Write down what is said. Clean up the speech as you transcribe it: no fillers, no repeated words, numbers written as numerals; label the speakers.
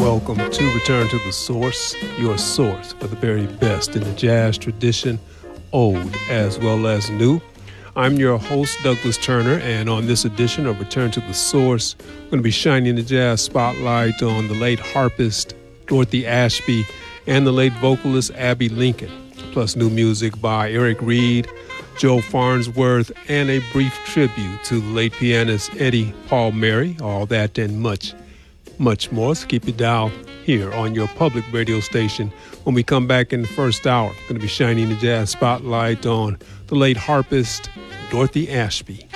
Speaker 1: welcome to Return to the Source, your source for the very best in the jazz tradition, old as well as new. I'm your host, Douglas Turner, and on this edition of Return to the Source, I'm going to be shining the jazz spotlight on the late harpist Dorothy Ashby and the late vocalist Abbey Lincoln, plus new music by Eric Reed, Joe Farnsworth, and a brief tribute to the late pianist Eddie Palmieri. All that and much more. So keep it dialed here on your public radio station. When we come back in the first hour, going to be shining the jazz spotlight on the late harpist Dorothy Ashby.